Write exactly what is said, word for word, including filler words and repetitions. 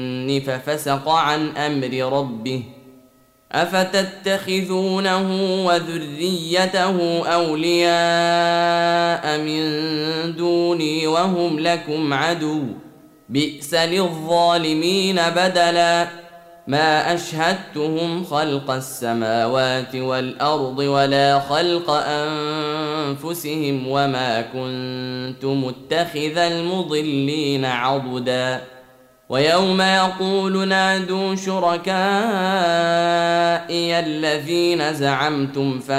ففسق عن أمر ربه أفتتخذونه وذريته أولياء من دوني وهم لكم عدو بئس للظالمين بدلا ما أشهدتهم خلق السماوات والأرض ولا خلق أنفسهم وما كنت متخذ المضلين عضدا ويوم يقول نادوا شركائي الذين زعمتم